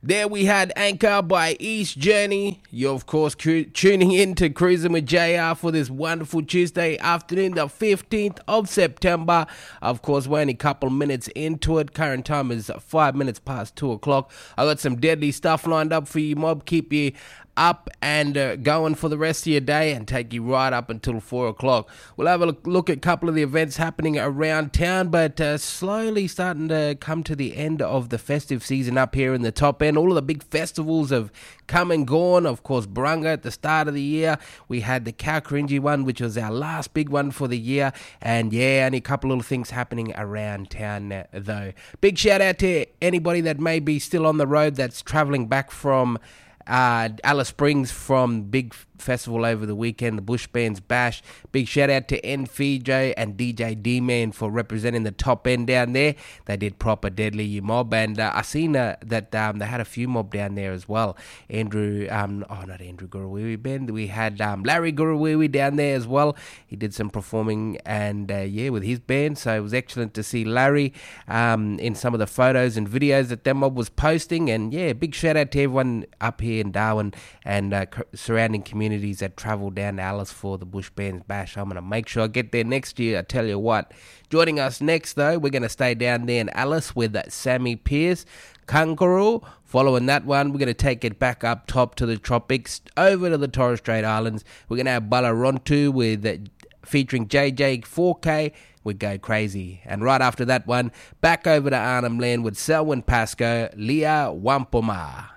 There we had Anchor by East Journey. You're, of course, tuning in to Cruising with JR for this wonderful Tuesday afternoon, the 15th of September. Of course, we're only a couple minutes into it. Current time is 5 minutes past 2 o'clock. I got some deadly stuff lined up for you, mob. Keep you up and going for the rest of your day and take you right up until 4 o'clock. We'll have a look at a couple of the events happening around town, but slowly starting to come to the end of the festive season up here in the top end. All of the big festivals have come and gone. Of course, Brunga at the start of the year. We had the Kaukarinji one, which was our last big one for the year. And yeah, only a couple little things happening around town though. Big shout out to anybody that may be still on the road that's travelling back from Alice Springs from big festival over the weekend, the Bush Bands Bash. Big shout out to NFJ and DJ D-Man for representing the top end down there. They did proper deadly, you mob, and I seen that they had a few mob down there as well. Not Andrew Gurawiwi band. We had Larry Gurawiwi down there as well. He did some performing and with his band, so it was excellent to see Larry in some of the photos and videos that them mob was posting. And yeah, big shout out to everyone up here in Darwin and surrounding communities that travel down to Alice for the Bush Bands Bash. I'm going to make sure I get there next year, I tell you what. Joining us next, though, we're going to stay down there in Alice with Sammy Pierce, Kangaroo. Following that one, we're going to take it back up top to the tropics, over to the Torres Strait Islands. We're going to have Ballarontu with featuring JJ 4K. We go crazy. And right after that one, back over to Arnhem Land with Selwyn Pascoe, Leah Wampoma.